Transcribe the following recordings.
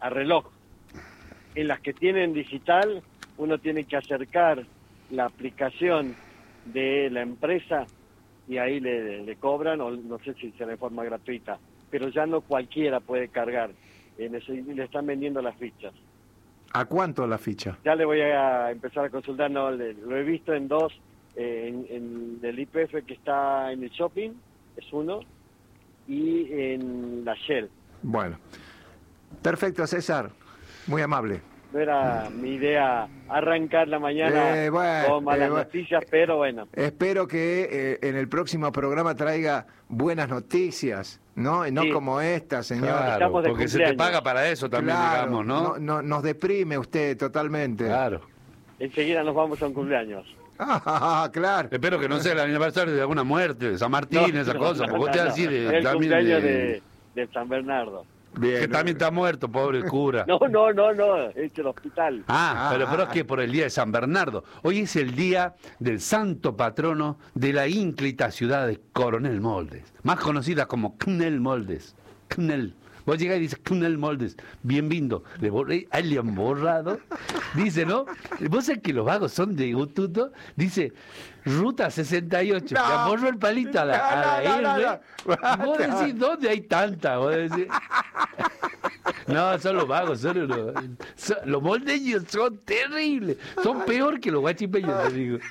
a reloj. En las que tienen digital, uno tiene que acercar la aplicación de la empresa y ahí le cobran, o no sé si será de forma gratuita, pero ya no cualquiera puede cargar. Le están vendiendo las fichas. ¿A cuánto la ficha? Ya le voy a empezar a consultar, no, lo he visto en dos, en el YPF que está en el shopping, es uno, y en la Shell. Bueno, perfecto, César, muy amable. No era mi idea arrancar la mañana con malas noticias, pero bueno. Espero que en el próximo programa traiga buenas noticias, ¿no? Y no como esta, señor. Claro, porque se te paga para eso también, digamos, ¿no? No, nos deprime usted totalmente. Claro. Enseguida nos vamos a un cumpleaños. Claro. Espero que no sea el aniversario de alguna muerte, de San Martín, esa cosa, porque usted así de... El cumpleaños de San Bernardo. Bien, que también está muerto, pobre cura. No, es el hospital. Pero es que por el día de San Bernardo. Hoy es el día del santo patrono de la ínclita ciudad de Coronel Moldes, más conocida como Cnel Moldes. Cnel. Vos llegás y dices Cnel Moldes, bienvenido. Ahí le han borrado. Dice, ¿no? Vos sabés que los vagos son de Ututo. Dice, Ruta 68. Le han borrado el palito a la R. Vos decís, ¿dónde hay tanta? Vos decís... No, son los vagos, los moldeños son terribles, son peor que los guachipeños, te digo.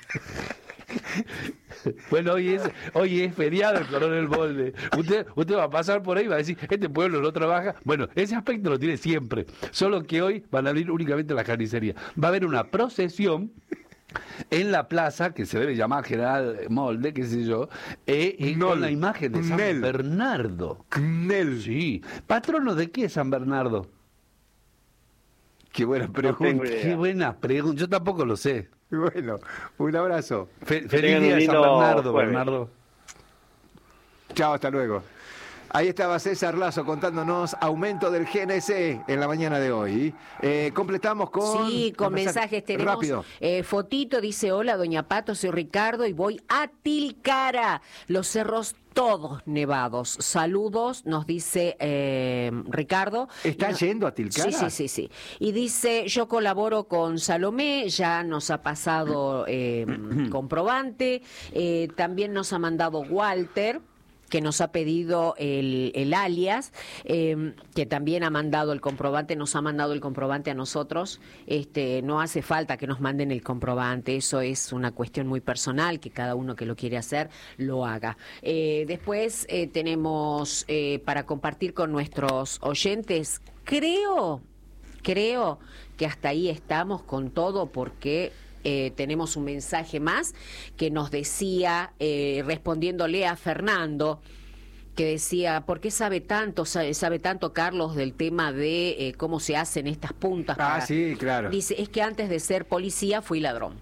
Bueno, hoy es feriado el Coronel Molde. Usted va a pasar por ahí y va a decir, este pueblo no trabaja. Bueno, ese aspecto lo tiene siempre, solo que hoy van a abrir únicamente la carnicería. Va a haber una procesión en la plaza, que se debe llamar General Molde, qué sé yo, con la imagen de San Bernardo. Cnel. Sí. ¿Patrono de qué es San Bernardo? Qué buena pregunta. Qué buena pregunta. Yo tampoco lo sé. Bueno, un abrazo. Feliz día de San Bernardo, Bernardo. Chao, hasta luego. Ahí estaba César Lazo contándonos aumento del GNC en la mañana de hoy. Completamos con... Sí, con mensajes tenemos. Rápido. Fotito dice, hola, doña Pato, soy Ricardo y voy a Tilcara. Los cerros todos nevados. Saludos, nos dice Ricardo. ¿Está yendo a Tilcara? Sí. Y dice, yo colaboro con Salomé, ya nos ha pasado comprobante. También nos ha mandado Walter, que nos ha pedido el alias, que también ha mandado el comprobante, nos ha mandado el comprobante a nosotros. No hace falta que nos manden el comprobante, eso es una cuestión muy personal, que cada uno que lo quiere hacer lo haga. Después tenemos para compartir con nuestros oyentes, creo que hasta ahí estamos con todo, porque... tenemos un mensaje más que nos decía, respondiéndole a Fernando, que decía, ¿por qué sabe tanto Carlos del tema de cómo se hacen estas puntas? Sí, claro. Dice, es que antes de ser policía fui ladrón.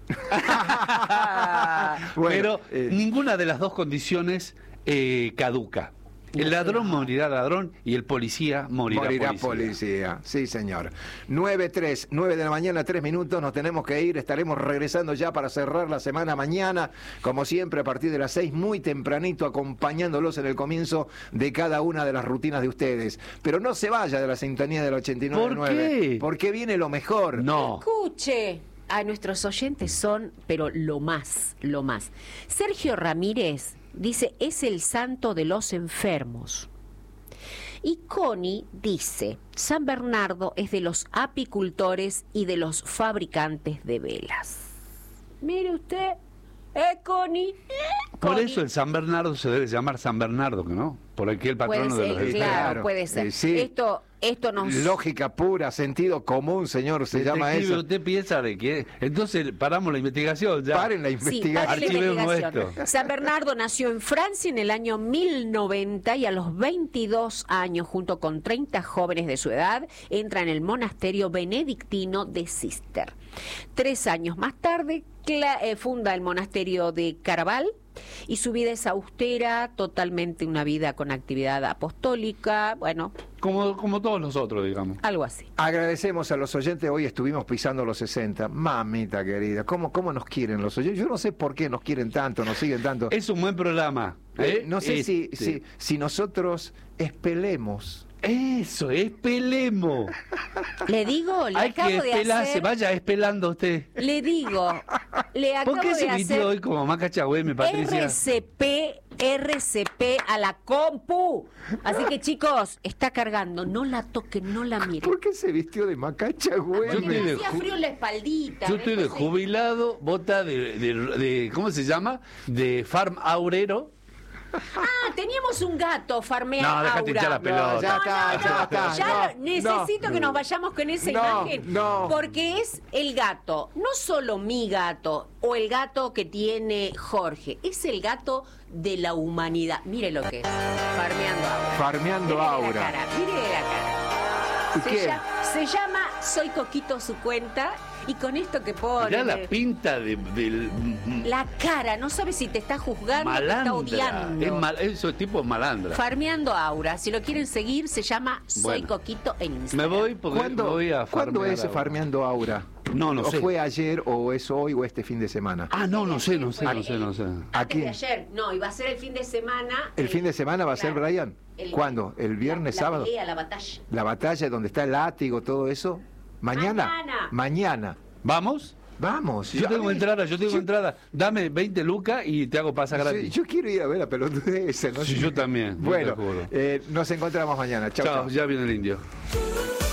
Pero ninguna de las dos condiciones caduca. El ladrón morirá ladrón y el policía morirá policía. Sí, señor. 9 de la mañana, 3 minutos, nos tenemos que ir. Estaremos regresando ya para cerrar la semana mañana, como siempre, a partir de las 6, muy tempranito, acompañándolos en el comienzo de cada una de las rutinas de ustedes. Pero no se vaya de la sintonía del 89.9. ¿Por qué? Porque viene lo mejor. No. Escuche. A nuestros oyentes son, pero lo más. Sergio Ramírez dice, es el santo de los enfermos. Y Connie dice, San Bernardo es de los apicultores y de los fabricantes de velas. Mire usted, Connie. Por eso el San Bernardo se debe llamar San Bernardo, ¿no? Por aquel patrono de los enfermos. Claro, puede ser. Sí. Esto nos... Lógica pura, sentido común, señor, se llama eso. ¿Usted piensa de que...? Entonces paramos la investigación ya. Paren la investigación. Archivemos esto. San Bernardo nació en Francia en el año 1090 y a los 22 años, junto con 30 jóvenes de su edad, entra en el monasterio benedictino de Cister. 3 años más tarde funda el monasterio de Caraval, y su vida es austera, totalmente una vida con actividad apostólica, bueno... Como todos nosotros, digamos. Algo así. Agradecemos a los oyentes, hoy estuvimos pisando los 60. Mamita querida, ¿cómo nos quieren los oyentes? Yo no sé por qué nos quieren tanto, nos siguen tanto. Es un buen programa. No sé si nosotros espelemos Eso, espelemos. Le digo, le Hay que acabo de espelarse, hacer... vaya espelando usted. Le digo, le acabo ¿Por qué se de vistió hacer hoy como Maca Chagüeme, Patricia? RCP a la compu. Así que chicos, está cargando, no la toquen, no la miren. ¿Por qué se vistió de Macacha, güey? Yo Porque estoy me de hacía frío en la espaldita. Yo estoy de entonces- jubilado, bota de ¿cómo se llama? De farm aurero. Ah, teníamos un gato, farmea No, déjate hinchar la Aura. pelota. No, ya está, Ya no, necesito no. que nos vayamos con esa No, imagen. no. Porque es el gato, no solo mi gato o el gato que tiene Jorge, es el gato de la humanidad. Mire lo que es, farmeando Aura. Farmeando Mírele la Aura. cara, mírele la cara. ¿Y qué? Se llama Soy Coquito su cuenta y con esto que pone... Mirá la pinta del La cara, no sabes si te está juzgando o te está malandra. odiando. Eso es tipo malandra. Farmeando Aura. Si lo quieren seguir, se llama Soy Bueno. Coquito en Me Instagram. voy porque ¿Cuándo, voy a ¿cuándo farmear es ahora. Farmeando Aura? No, no ¿O sé. fue ayer o es hoy o este fin de semana? Ah, no sé. Antes Aquí. de ayer, no, iba a ser el fin de semana. ¿El fin de semana va a ser, claro. Brian? ¿Cuándo? ¿El viernes, la sábado? pelea, la batalla. ¿La batalla donde está el látigo, todo eso? ¿Mañana? Mañana. ¿Vamos? Vamos. Yo tengo entrada. Dame 20 lucas y te hago pasar gratis. Yo quiero ir a ver la pelotudez. ¿No? Sí, yo también. Bueno, no te juro. nos encontramos mañana. Chao, Chao, chao. ya viene el indio.